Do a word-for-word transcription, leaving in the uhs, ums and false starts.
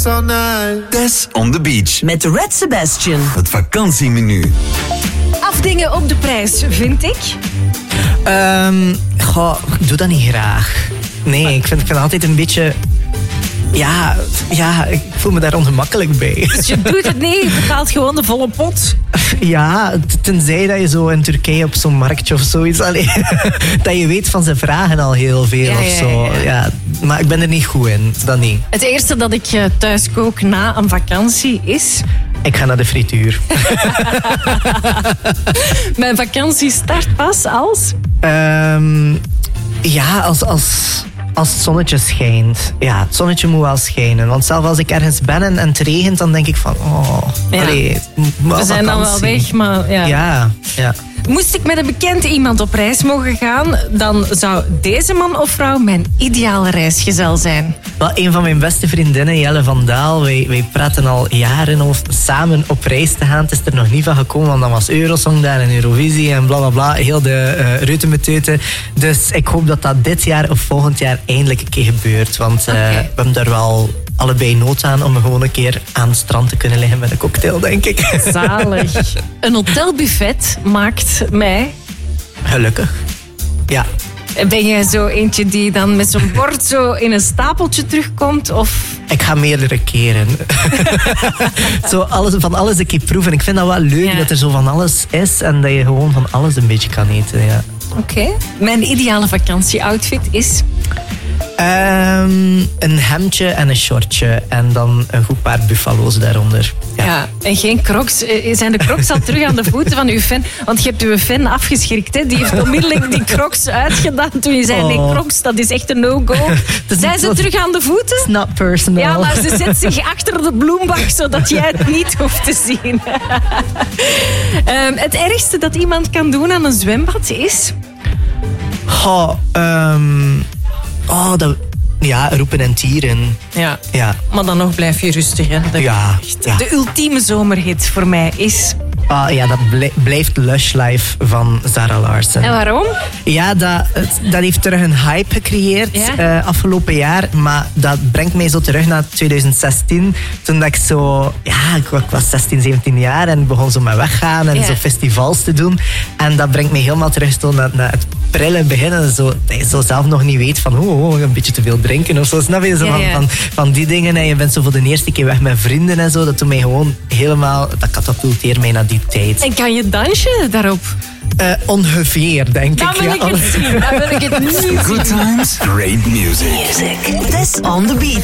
So nice. Des on the beach. Met Red Sebastian. Het vakantiemenu. Afdingen op de prijs, vind ik. Um, goh, ik doe dat niet graag. Nee, ik vind, ik vind het altijd een beetje... Ja, ja, ik voel me daar ongemakkelijk bij. Dus je doet het niet, je betaalt gewoon de volle pot. Ja, tenzij dat je zo in Turkije op zo'n marktje of zoiets... Allee, dat je weet van ze vragen al heel veel Ja, of zo. ja, ja. Ja, maar ik ben er niet goed in, dat niet. Het eerste dat ik eh, thuis kook na een vakantie is... Ik ga naar de frituur. Mijn vakantie start pas als... Um, ja, als, als, als het zonnetje schijnt. Ja, het zonnetje moet wel schijnen. Want zelfs als ik ergens ben en, en het regent, dan denk ik van... Oh, Ja. allee, We zijn dan wel weg, maar ja. Ja, ja. Moest ik met een bekend iemand op reis mogen gaan, dan zou deze man of vrouw mijn ideale reisgezel zijn. Wel, een van mijn beste vriendinnen, Jelle van Daal, wij, wij praten al jaren om samen op reis te gaan. Het is er nog niet van gekomen, want dan was Eurosong daar en Eurovisie en blablabla, heel de uh, reutemeteute. Dus ik hoop dat dat dit jaar of volgend jaar eindelijk een keer gebeurt. Want uh, Okay. we hebben daar wel allebei nood aan om gewoon een keer aan het strand te kunnen liggen met een cocktail, denk ik. Zalig. Een hotelbuffet maakt mij... Gelukkig. Ja. Ben jij zo eentje die dan met zo'n bord zo in een stapeltje terugkomt? Of... Ik ga meerdere keren. zo alles, van alles een keer proeven. Ik vind dat wel leuk Ja. dat er zo van alles is en dat je gewoon van alles een beetje kan eten. Ja. Oké. Okay. Mijn ideale vakantieoutfit is... Um, een hemdje en een shortje. En dan een goed paar buffalo's daaronder. Ja. ja, en geen crocs. Zijn de crocs al terug aan de voeten van uw fan? Want je hebt uw fan afgeschrikt. Hè? Die heeft onmiddellijk die crocs uitgedaan toen je zei, Oh. nee, crocs, dat is echt een no-go. Zijn ze not- terug aan de voeten? It's not personal. Ja, maar ze zet zich achter de bloembak, zodat jij het niet hoeft te zien. um, het ergste dat iemand kan doen aan een zwembad is... Oh, um, oh dat... Ja, roepen en tieren. Ja. Ja. Maar dan nog blijf je rustig. Hè? Dat Ja, ja. De ultieme zomerhit voor mij is... Ah, ja, dat blij- blijft Lush Life van Zara Larsson. En waarom? Ja, dat, het- dat heeft terug een hype gecreëerd Ja? uh, afgelopen jaar. Maar dat brengt mij zo terug naar twintig zestien. Toen dat ik zo... Ja, ik, wa- ik was zestien, zeventien jaar en begon zo met weggaan en Ja. zo festivals te doen. En dat brengt mij helemaal terug zo naar, naar het prille begin. En zo, dat je zo zelf nog niet weet van... Oh, oh, een beetje te veel drinken of zo. Snap je? Zo Ja, van, ja. Van, van die dingen. En je bent zo voor de eerste keer weg met vrienden en zo. Dat doet mij gewoon helemaal... Dat katapulteert mij naar die tijd. En kan je dansen daarop? Uh, ongeveer, denk Dan ik. wil ja. ik het zien. Dan wil ik het nu zien. Good times, great music. Music. This on the beach.